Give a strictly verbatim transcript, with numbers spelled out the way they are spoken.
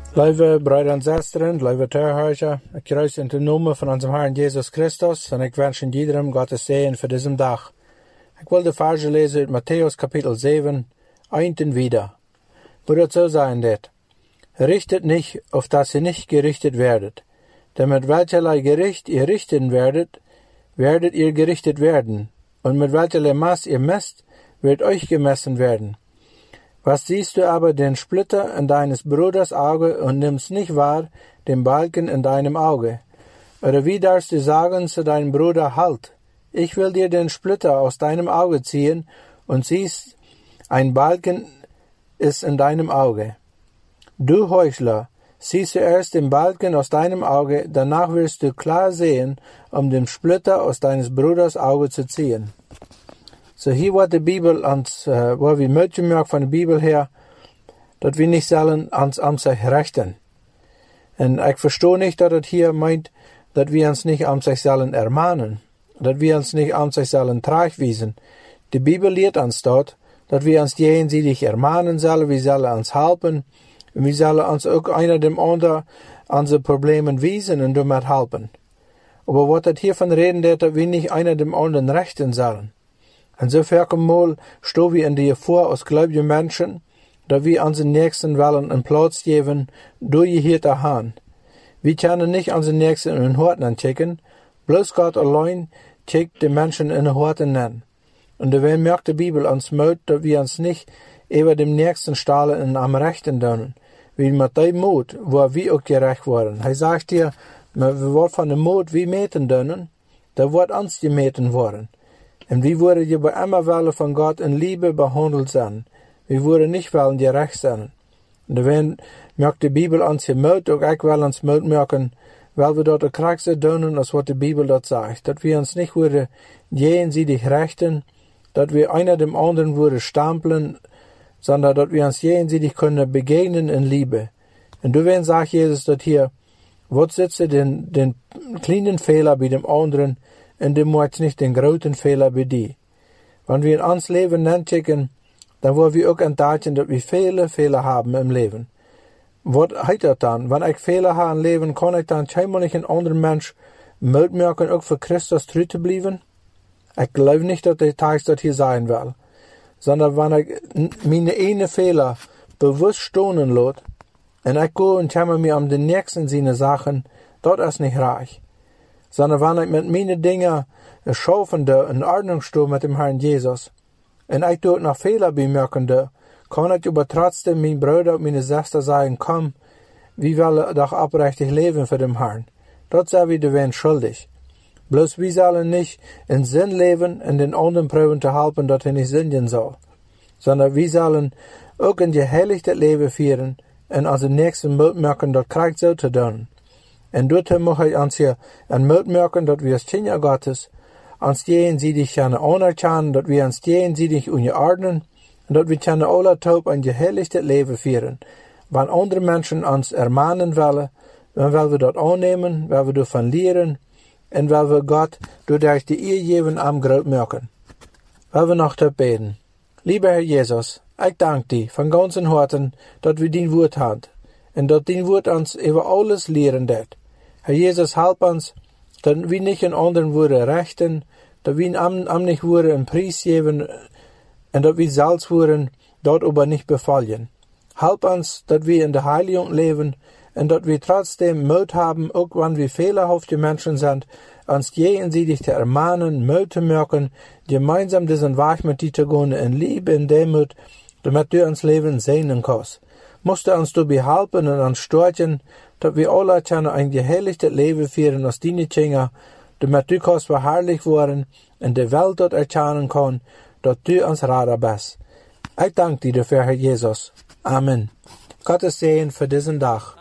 Lieve broeder en zusteren, lieve Toehoorder, ik kruis in de naam van onze Herrn Jesus Christus en ik wens iedereen Gottes Segen für diesen dag. Ik wil de Verse lezen uit Matthäus Kapitel zeven, ein und wieder. Wo das so sein wird. Richtet nicht, auf dass ihr nicht gerichtet werdet. Denn mit welcherlei Gericht ihr richten werdet, werdet ihr gerichtet werden. Und mit welcherlei Maß ihr messt, wird euch gemessen werden. Was siehst du aber den Splitter in deines Bruders Auge und nimmst nicht wahr den Balken in deinem Auge? Oder wie darfst du sagen zu deinem Bruder, halt, ich will dir den Splitter aus deinem Auge ziehen, und siehst, ein Balken ist in deinem Auge. Du Heuchler, siehst du erst den Balken aus deinem Auge, danach wirst du klar sehen, um den Splitter aus deines Bruders Auge zu ziehen. So hier wordt de Bibel ans, uh, waar we moeten merken van de Bibel her, dat we niet zullen ans am sich rechten. En ik verstehe nicht, dat het hier meint, dat we ons nicht am sich sollen ermahnen, dat we ons nicht am sich sollen tragweisen. De Bibel lehrt uns dort, dat we ons jenseitig ermahnen sollen, we sollen ons helpen, en we sollen ons ook einer dem anderen onze Problemen wiesen und damit helpen. Aber wat het hiervan reden, dat we nicht einer dem anderen rechten sollen. En zo verkommal sto we in die vor als gläubige Menschen, da wir unseren Nächsten wollen einen Platz geben, durch je hier te gaan. Wir können nicht unseren Nächsten in den Horten anchecken, bloß Gott allein checkt die Menschen in den Horten an. Und da merkt die Bibel uns Mut, dass wir uns nicht über dem Nächsten stahlen und am Rechten tun, wie mit dem Mut, wo wir auch gerecht worden. Er sagt hier, wir wollen von dem Mut wie meten tun, da wird uns gemeten worden. Und wir würden je bei immer wollen von Gott in Liebe behandelt sein. Wir würden nicht wollen gerecht sein. Und dann merkt die Bibel uns hier Mut, auch ich will uns Mut merken, weil wir dort auch krachse tun, als was die Bibel dort sagt. Dass wir uns nicht würden jenseitig rechten, dass wir einer dem anderen würden stampeln, sondern dass wir uns jenseitig können begegnen in Liebe. Und dann sagt Jesus dort hier, was sitzt den, den kleinen Fehler bei dem anderen, und dem muss nicht den großen Fehler bei dir. Wenn wir in uns Leben nachdenken, dann wollen wir auch entdecken, dass wir viele Fehler haben im Leben. Was heißt das dann? Wenn ich Fehler habe im Leben, kann ich dann scheinbar nicht ein anderer Mensch Mut merken, auch für Christus treu zu bleiben? Ich glaube nicht, dass der Text das hier sein will. Sondern wenn ich meine eine Fehler bewusst stohnen lasse, und ich gehe und kümmere mich um den nächsten seine Sachen, dort ist nicht reich. Sondern wenn ich mit meinen Dingen schaufende in Ordnung stehe mit dem Herrn Jesus, und ich dort noch Fehler bemerkende, kann ich aber trotzdem meinen Bruder und meine Schwester sagen, komm, wir wollen doch aufrichtig leben für den Herrn. Dort sind wir den schuldig. Bloß wir sollen nicht in Sinn leben und den anderen proben zu helfen, dass er nicht sündigen soll. Sondern wir sollen auch ein geheiligtes Leben führen und unseren Nächsten Mut merken, das kriegt so zu tun. Und dort muss ich uns hier ein Mut merken, dass wir als Kinder Gottes uns jenseitig können anerkennen, dass wir uns jenseitig unterordnen und dass wir können alle taub ein geheiligtes Leben führen. Wenn andere Menschen uns ermahnen wollen, dann wollen wir das annehmen, weil wir davon lernen und weil wir Gott durch die Ehe geben am Grund merken. Weil wir noch beten. Lieber Herr Jesus, ich danke dir von ganzem Herzen, dass wir dein Wort haben und dass dein Wort uns über alles lehren wird. Herr Jesus, help uns, dass wir nicht in anderen würden rechten, dass wir am, am nicht würden einen Preis geben und dass wir Salz würden, dort aber nicht befallen. Help uns, dass wir in der Heiligung leben und dass wir trotzdem Mut haben, auch wenn wir fehlerhafte Menschen sind, uns jenseitig zu ermahnen, Mut zu merken, gemeinsam diesen Weg mit dir zu gehen, in Liebe, in Demut, damit du uns Leben segnen kannst. Musst du uns dabei helfen und uns stärken, dass wir alle können ein geheiligtes Leben führen als deine Kinder, damit du kannst verherrlicht werden und die Welt dort erkennen kann, dass du uns Rader bist. Ich danke dir dafür, Herr Jesus. Amen. Gottes Segen für diesen Tag.